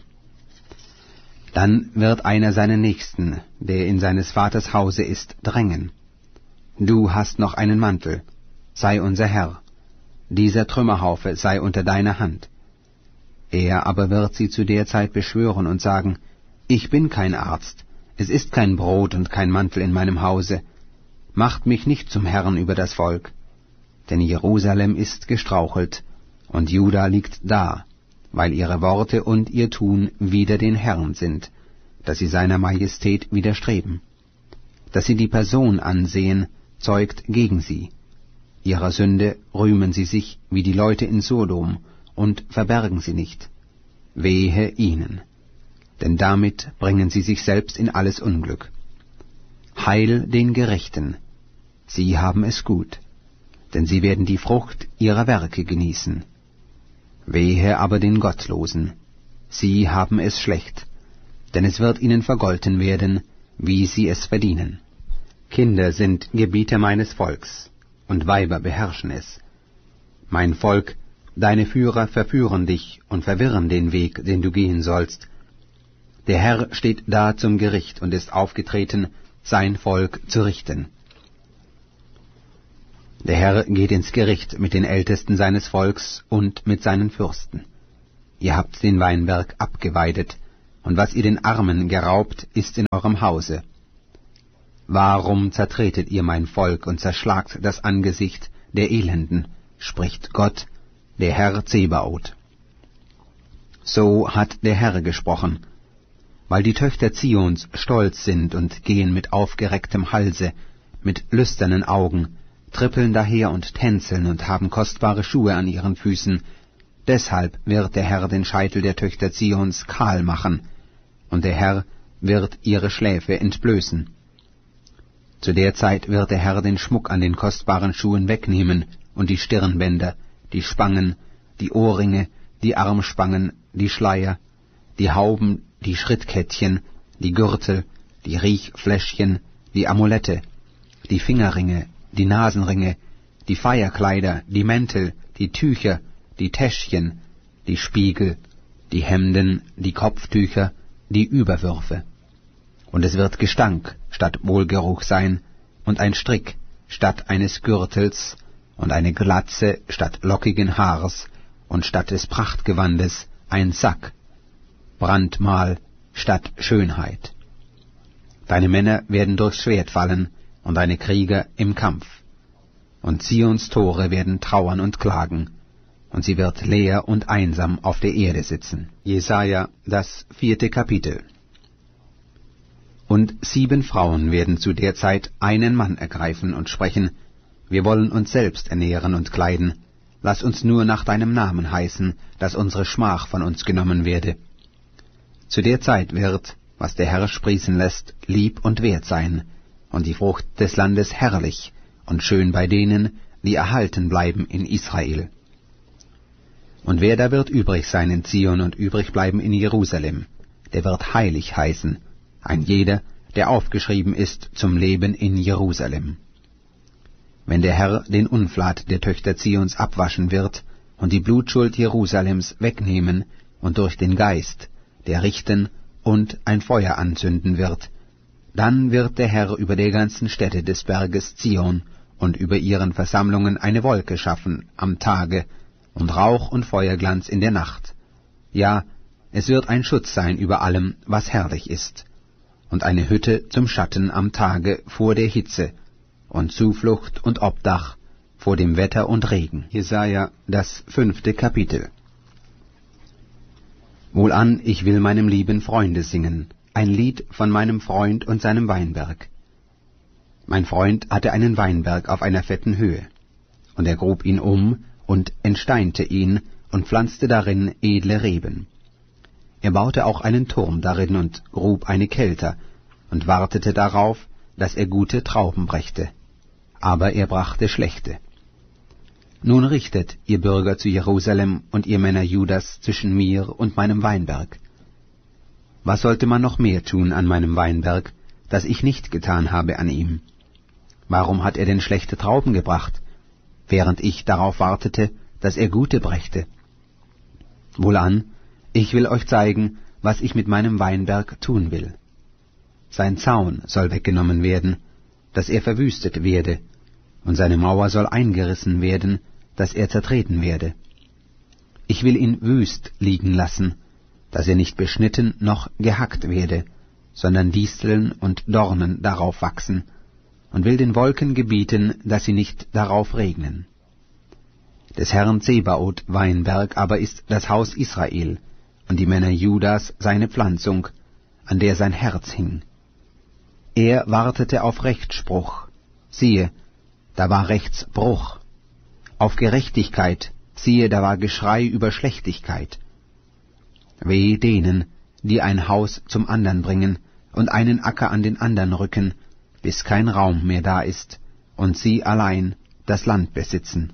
Dann wird einer seinen Nächsten, der in seines Vaters Hause ist, drängen. Du hast noch einen Mantel, sei unser Herr. Dieser Trümmerhaufe sei unter deiner Hand. Er aber wird sie zu der Zeit beschwören und sagen, ich bin kein Arzt, es ist kein Brot und kein Mantel in meinem Hause. Macht mich nicht zum Herrn über das Volk. Denn Jerusalem ist gestrauchelt, und Juda liegt da, weil ihre Worte und ihr Tun wider den Herrn sind, dass sie seiner Majestät widerstreben. Dass sie die Person ansehen, zeugt gegen sie. Ihrer Sünde rühmen sie sich wie die Leute in Sodom und verbergen sie nicht. Wehe ihnen, denn damit bringen sie sich selbst in alles Unglück. Heil den Gerechten, sie haben es gut, denn sie werden die Frucht ihrer Werke genießen. Wehe aber den Gottlosen, sie haben es schlecht, denn es wird ihnen vergolten werden, wie sie es verdienen. Kinder sind Gebieter meines Volks, und Weiber beherrschen es. Mein Volk, deine Führer verführen dich und verwirren den Weg, den du gehen sollst. Der Herr steht da zum Gericht und ist aufgetreten, sein Volk zu richten. Der Herr geht ins Gericht mit den Ältesten seines Volks und mit seinen Fürsten. Ihr habt den Weinberg abgeweidet, und was ihr den Armen geraubt, ist in eurem Hause. Warum zertretet ihr mein Volk und zerschlagt das Angesicht der Elenden, spricht Gott, der Herr Zebaoth. So hat der Herr gesprochen, weil die Töchter Zions stolz sind und gehen mit aufgerecktem Halse, mit lüsternen Augen, trippeln daher und tänzeln und haben kostbare Schuhe an ihren Füßen. Deshalb wird der Herr den Scheitel der Töchter Zions kahl machen, und der Herr wird ihre Schläfe entblößen. Zu der Zeit wird der Herr den Schmuck an den kostbaren Schuhen wegnehmen und die Stirnbänder, die Spangen, die Ohrringe, die Armspangen, die Schleier, die Hauben, die Schrittkettchen, die Gürtel, die Riechfläschchen, die Amulette, die Fingerringe, die Nasenringe, die Feierkleider, die Mäntel, die Tücher, die Täschchen, die Spiegel, die Hemden, die Kopftücher, die Überwürfe. Und es wird Gestank statt Wohlgeruch sein, und ein Strick statt eines Gürtels, und eine Glatze statt lockigen Haars, und statt des Prachtgewandes ein Sack, Brandmal statt Schönheit. Deine Männer werden durchs Schwert fallen, und deine Krieger im Kampf. Und Zions Tore werden trauern und klagen, und sie wird leer und einsam auf der Erde sitzen. Jesaja, das 4. Kapitel. Und 7 Frauen werden zu der Zeit einen Mann ergreifen und sprechen, wir wollen uns selbst ernähren und kleiden, lass uns nur nach deinem Namen heißen, dass unsere Schmach von uns genommen werde. Zu der Zeit wird, was der Herr sprießen lässt, lieb und wert sein, und die Frucht des Landes herrlich und schön bei denen, die erhalten bleiben in Israel. Und wer da wird übrig sein in Zion und übrig bleiben in Jerusalem, der wird heilig heißen, ein jeder, der aufgeschrieben ist zum Leben in Jerusalem. Wenn der Herr den Unflat der Töchter Zions abwaschen wird und die Blutschuld Jerusalems wegnehmen und durch den Geist, der richten und ein Feuer anzünden wird, dann wird der Herr über der ganzen Stätte des Berges Zion und über ihren Versammlungen eine Wolke schaffen am Tage und Rauch und Feuerglanz in der Nacht. Ja, es wird ein Schutz sein über allem, was herrlich ist, und eine Hütte zum Schatten am Tage vor der Hitze und Zuflucht und Obdach vor dem Wetter und Regen. Jesaja, das 5. Kapitel. Wohlan, ich will meinem lieben Freunde singen, ein Lied von meinem Freund und seinem Weinberg. Mein Freund hatte einen Weinberg auf einer fetten Höhe, und er grub ihn um und entsteinte ihn und pflanzte darin edle Reben. Er baute auch einen Turm darin und grub eine Kelter und wartete darauf, dass er gute Trauben brächte. Aber er brachte schlechte. Nun richtet, ihr Bürger zu Jerusalem und ihr Männer Judas zwischen mir und meinem Weinberg. Was sollte man noch mehr tun an meinem Weinberg, das ich nicht getan habe an ihm? Warum hat er denn schlechte Trauben gebracht, während ich darauf wartete, dass er gute brächte? Wohlan, ich will euch zeigen, was ich mit meinem Weinberg tun will. Sein Zaun soll weggenommen werden, dass er verwüstet werde, und seine Mauer soll eingerissen werden, dass er zertreten werde. Ich will ihn wüst liegen lassen, dass er nicht beschnitten noch gehackt werde, sondern Disteln und Dornen darauf wachsen, und will den Wolken gebieten, dass sie nicht darauf regnen. Des Herrn Zebaoth Weinberg aber ist das Haus Israel, und die Männer Judas seine Pflanzung, an der sein Herz hing. Er wartete auf Rechtsspruch, siehe, da war Rechtsbruch. Auf Gerechtigkeit, siehe, da war Geschrei über Schlechtigkeit. Weh denen, die ein Haus zum andern bringen und einen Acker an den andern rücken, bis kein Raum mehr da ist, und sie allein das Land besitzen.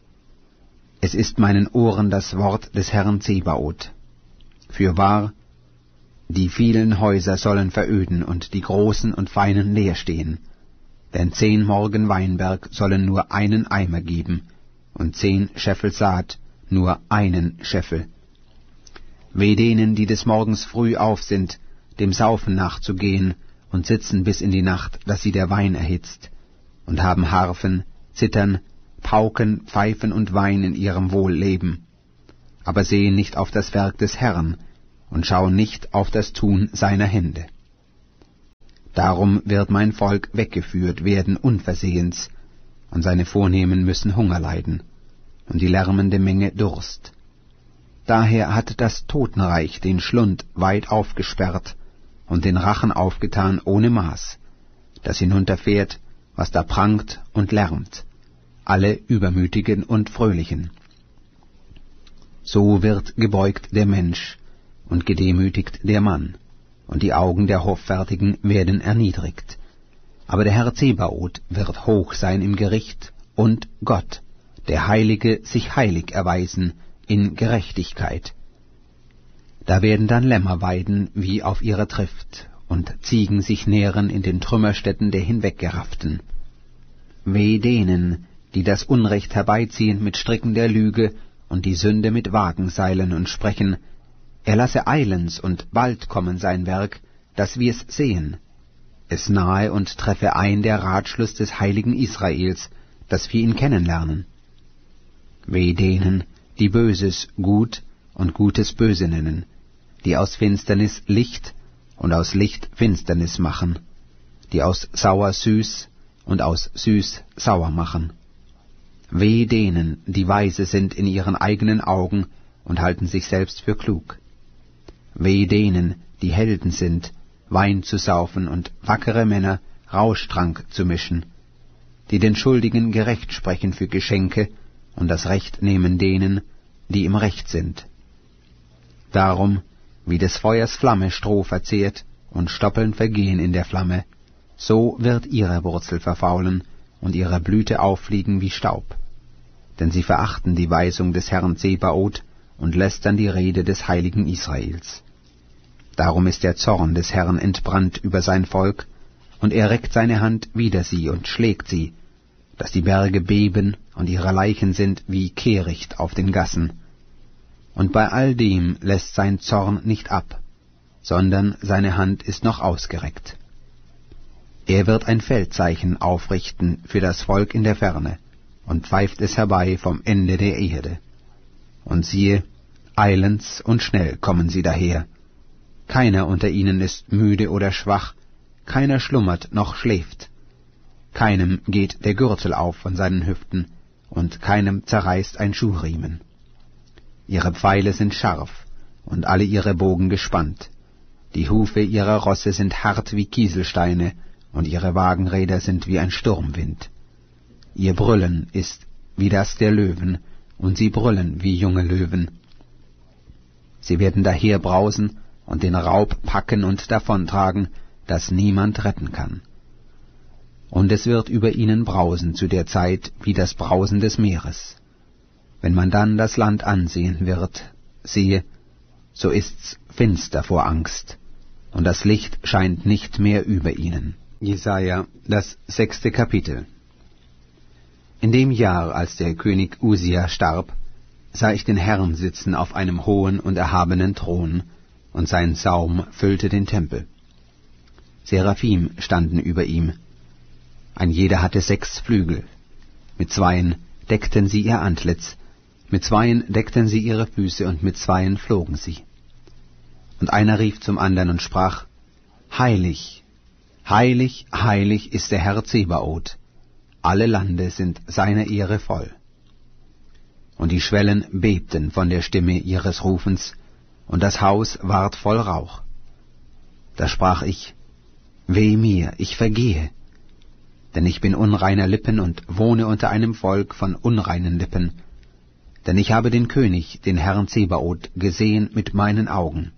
Es ist meinen Ohren das Wort des Herrn Zebaoth. Fürwahr, die vielen Häuser sollen veröden und die großen und feinen leer stehen, denn 10 Morgen Weinberg sollen nur einen Eimer geben, und 10 Scheffel Saat nur einen Scheffel. Weh denen, die des Morgens früh auf sind, dem Saufen nachzugehen, und sitzen bis in die Nacht, dass sie der Wein erhitzt, und haben Harfen, Zittern, pauken, pfeifen und weinen in ihrem Wohlleben, aber sehen nicht auf das Werk des Herrn und schauen nicht auf das Tun seiner Hände. Darum wird mein Volk weggeführt werden unversehens, und seine Vornehmen müssen Hunger leiden, und die lärmende Menge Durst. Daher hat das Totenreich den Schlund weit aufgesperrt und den Rachen aufgetan ohne Maß, das hinunterfährt, was da prangt und lärmt, alle Übermütigen und Fröhlichen. So wird gebeugt der Mensch und gedemütigt der Mann, und die Augen der Hoffärtigen werden erniedrigt. Aber der Herr Zebaoth wird hoch sein im Gericht, und Gott, der Heilige, sich heilig erweisen in Gerechtigkeit. Da werden dann Lämmer weiden wie auf ihrer Trift, und Ziegen sich nähren in den Trümmerstätten der Hinweggerafften. Weh denen, die das Unrecht herbeiziehen mit Stricken der Lüge und die Sünde mit Wagenseilen und sprechen, er lasse eilends und bald kommen sein Werk, dass wir's sehen. Es nahe und treffe ein der Ratschluss des heiligen Israels, dass wir ihn kennenlernen. Weh denen, die Böses gut und Gutes böse nennen, die aus Finsternis Licht und aus Licht Finsternis machen, die aus sauer süß und aus süß sauer machen. Weh denen, die weise sind in ihren eigenen Augen und halten sich selbst für klug. Weh denen, die Helden sind, Wein zu saufen und wackere Männer Rauschtrank zu mischen, die den Schuldigen gerecht sprechen für Geschenke und das Recht nehmen denen, die im Recht sind. Darum, wie des Feuers Flamme Stroh verzehrt und Stoppeln vergehen in der Flamme, so wird ihre Wurzel verfaulen und ihre Blüte auffliegen wie Staub. Denn sie verachten die Weisung des Herrn Zebaoth und lästern die Rede des heiligen Israels. Darum ist der Zorn des Herrn entbrannt über sein Volk, und er reckt seine Hand wider sie und schlägt sie, dass die Berge beben und ihre Leichen sind wie Kehricht auf den Gassen. Und bei all dem lässt sein Zorn nicht ab, sondern seine Hand ist noch ausgereckt. Er wird ein Feldzeichen aufrichten für das Volk in der Ferne und pfeift es herbei vom Ende der Erde. Und siehe, eilends und schnell kommen sie daher. Keiner unter ihnen ist müde oder schwach, keiner schlummert noch schläft. Keinem geht der Gürtel auf von seinen Hüften, und keinem zerreißt ein Schuhriemen. Ihre Pfeile sind scharf, und alle ihre Bogen gespannt. Die Hufe ihrer Rosse sind hart wie Kieselsteine, und ihre Wagenräder sind wie ein Sturmwind. Ihr Brüllen ist wie das der Löwen, und sie brüllen wie junge Löwen. Sie werden daher brausen und den Raub packen und davontragen, dass niemand retten kann. Und es wird über ihnen brausen zu der Zeit wie das Brausen des Meeres. Wenn man dann das Land ansehen wird, siehe, so ist's finster vor Angst, und das Licht scheint nicht mehr über ihnen. Jesaja, das 6. Kapitel. In dem Jahr, als der König Usia starb, sah ich den Herrn sitzen auf einem hohen und erhabenen Thron, und sein Saum füllte den Tempel. Seraphim standen über ihm. Ein jeder hatte 6 Flügel. Mit 2 deckten sie ihr Antlitz, mit 2 deckten sie ihre Füße, und mit 2 flogen sie. Und einer rief zum andern und sprach, Heilig, heilig, heilig ist der Herr Zebaoth, alle Lande sind seiner Ehre voll. Und die Schwellen bebten von der Stimme ihres Rufens, und das Haus ward voll Rauch. Da sprach ich, Weh mir, ich vergehe, denn ich bin unreiner Lippen und wohne unter einem Volk von unreinen Lippen, denn ich habe den König, den Herrn Zebaoth, gesehen mit meinen Augen.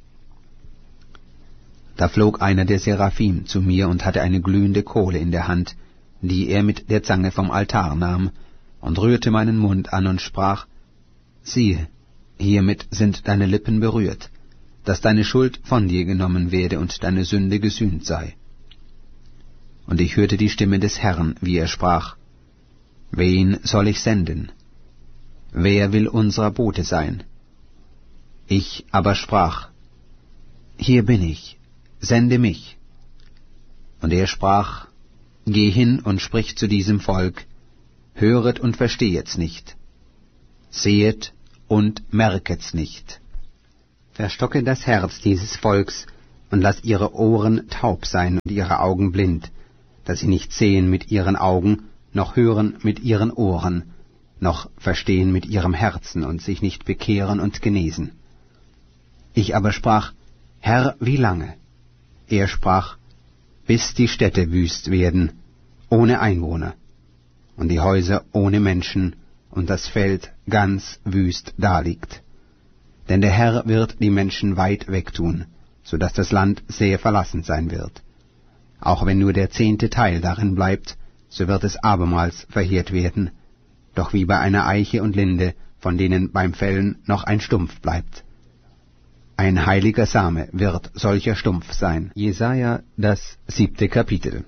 Da flog einer der Seraphim zu mir und hatte eine glühende Kohle in der Hand, die er mit der Zange vom Altar nahm, und rührte meinen Mund an und sprach, Siehe, hiermit sind deine Lippen berührt, dass deine Schuld von dir genommen werde und deine Sünde gesühnt sei. Und ich hörte die Stimme des Herrn, wie er sprach, Wen soll ich senden? Wer will unserer Bote sein? Ich aber sprach, Hier bin ich, sende mich. Und er sprach, Geh hin und sprich zu diesem Volk, höret und verstehet's nicht. Sehet und merket's nicht. Verstocke das Herz dieses Volks und lass ihre Ohren taub sein und ihre Augen blind, dass sie nicht sehen mit ihren Augen, noch hören mit ihren Ohren, noch verstehen mit ihrem Herzen und sich nicht bekehren und genesen. Ich aber sprach, Herr, wie lange? Er sprach, bis die Städte wüst werden, ohne Einwohner, und die Häuser ohne Menschen, und das Feld ganz wüst daliegt. Denn der Herr wird die Menschen weit wegtun, so dass das Land sehr verlassen sein wird. Auch wenn nur der 10. Teil darin bleibt, so wird es abermals verheert werden, doch wie bei einer Eiche und Linde, von denen beim Fällen noch ein Stumpf bleibt. Ein heiliger Same wird solcher Stumpf sein. Jesaja, das 7. Kapitel.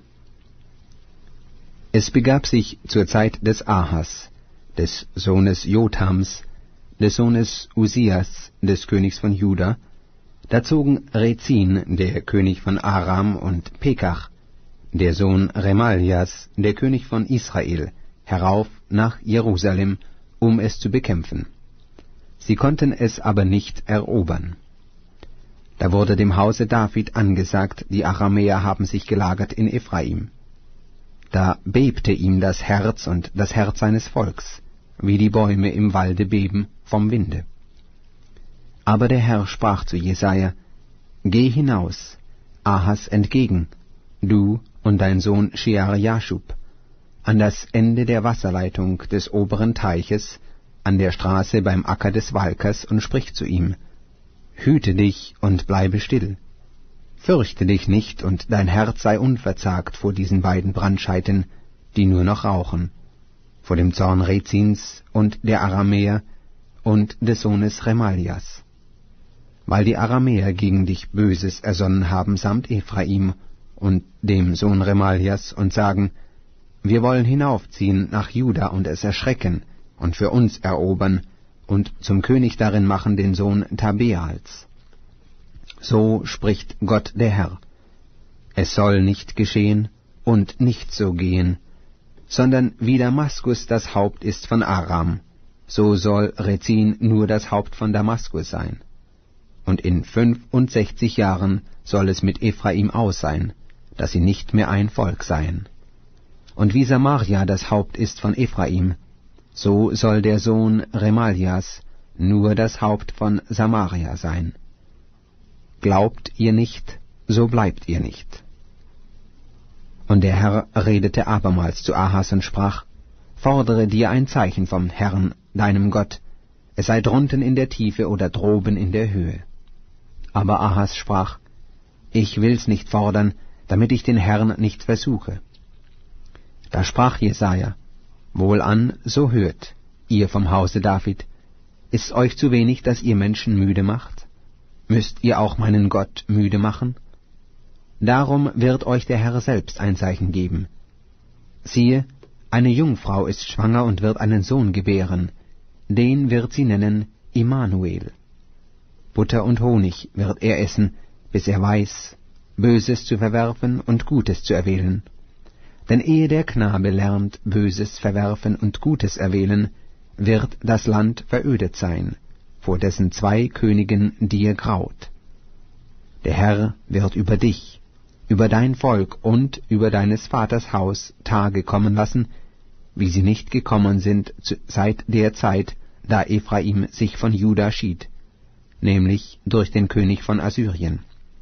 Es begab sich zur Zeit des Ahas, des Sohnes Jothams, des Sohnes Usias, des Königs von Juda, da zogen Rezin, der König von Aram, und Pekach, der Sohn Remalias, der König von Israel, herauf nach Jerusalem, um es zu bekämpfen. Sie konnten es aber nicht erobern. Da wurde dem Hause David angesagt, die Aramäer haben sich gelagert in Ephraim. Da bebte ihm das Herz und das Herz seines Volks, wie die Bäume im Walde beben vom Winde. Aber der Herr sprach zu Jesaja, Geh hinaus, Ahas entgegen, du und dein Sohn Shear-Jaschub, an das Ende der Wasserleitung des oberen Teiches, an der Straße beim Acker des Walkers, und sprich zu ihm, Hüte dich und bleibe still. Fürchte dich nicht, und dein Herz sei unverzagt vor diesen beiden Brandscheiten, die nur noch rauchen, vor dem Zorn Rezins und der Aramäer und des Sohnes Remalias. Weil die Aramäer gegen dich Böses ersonnen haben samt Ephraim und dem Sohn Remalias und sagen, wir wollen hinaufziehen nach Juda und es erschrecken und für uns erobern und zum König darin machen den Sohn Tabeals. So spricht Gott der Herr. Es soll nicht geschehen und nicht so gehen, sondern wie Damaskus das Haupt ist von Aram, so soll Rezin nur das Haupt von Damaskus sein. Und in 65 Jahren soll es mit Ephraim aus sein, dass sie nicht mehr ein Volk seien. Und wie Samaria das Haupt ist von Ephraim, so soll der Sohn Remalias nur das Haupt von Samaria sein. Glaubt ihr nicht, so bleibt ihr nicht. Und der Herr redete abermals zu Ahas und sprach, Fordere dir ein Zeichen vom Herrn, deinem Gott, es sei drunten in der Tiefe oder droben in der Höhe. Aber Ahas sprach, Ich will's nicht fordern, damit ich den Herrn nicht versuche. Da sprach Jesaja, Wohlan, so hört, ihr vom Hause David, ist's euch zu wenig, dass ihr Menschen müde macht? Müsst ihr auch meinen Gott müde machen? Darum wird euch der Herr selbst ein Zeichen geben. Siehe, eine Jungfrau ist schwanger und wird einen Sohn gebären, den wird sie nennen Immanuel. Butter und Honig wird er essen, bis er weiß, Böses zu verwerfen und Gutes zu erwählen. Denn ehe der Knabe lernt, Böses verwerfen und Gutes erwählen, wird das Land verödet sein, vor dessen 2 Königen dir graut. Der Herr wird über dich, über dein Volk und über deines Vaters Haus Tage kommen lassen, wie sie nicht gekommen sind seit der Zeit, da Ephraim sich von Juda schied, nämlich durch den König von Assyrien.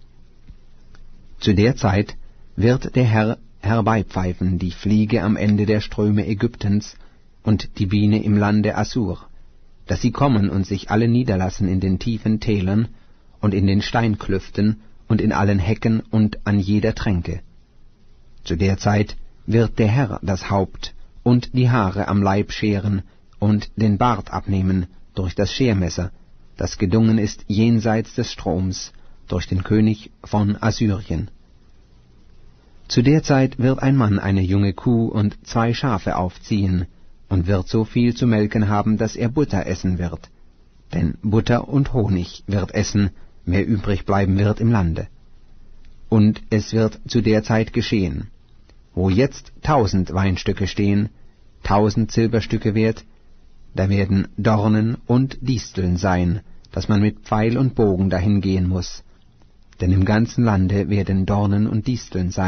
Zu der Zeit wird der Herr herbeipfeifen die Fliege am Ende der Ströme Ägyptens und die Biene im Lande Assur, dass sie kommen und sich alle niederlassen in den tiefen Tälern und in den Steinklüften und in allen Hecken und an jeder Tränke. Zu der Zeit wird der Herr das Haupt und die Haare am Leib scheren und den Bart abnehmen durch das Schermesser, das gedungen ist jenseits des Stroms, durch den König von Assyrien. Zu der Zeit wird ein Mann eine junge Kuh und 2 Schafe aufziehen und wird so viel zu melken haben, dass er Butter essen wird. Denn Butter und Honig wird essen, mehr übrig bleiben wird im Lande. Und es wird zu der Zeit geschehen, wo jetzt 1000 Weinstöcke stehen, 1000 Silberstücke wert, da werden Dornen und Disteln sein, dass man mit Pfeil und Bogen dahin gehen muß. Denn im ganzen Lande werden Dornen und Disteln sein.